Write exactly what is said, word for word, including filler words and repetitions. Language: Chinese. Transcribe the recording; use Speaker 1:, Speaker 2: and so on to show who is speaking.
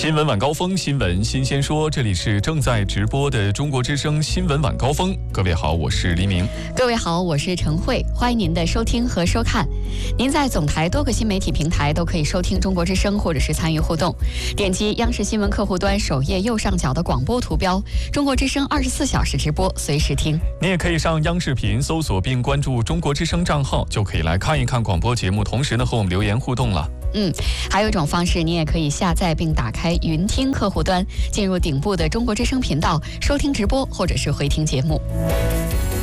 Speaker 1: 新闻晚高峰，新闻新鲜说，这里是正在直播的中国之声新闻晚高峰。各位好，我是黎明。
Speaker 2: 各位好，我是陈慧，欢迎您的收听和收看。您在总台多个新媒体平台都可以收听中国之声，或者是参与互动。点击央视新闻客户端首页右上角的广播图标，中国之声二十四小时直播，随时听。
Speaker 1: 你也可以上央视频搜索并关注中国之声账号，就可以来看一看广播节目，同时呢和我们留言互动了。
Speaker 2: 嗯，还有一种方式，你也可以下载并打开云听客户端，进入顶部的中国之声频道，收听直播或者是回听节目。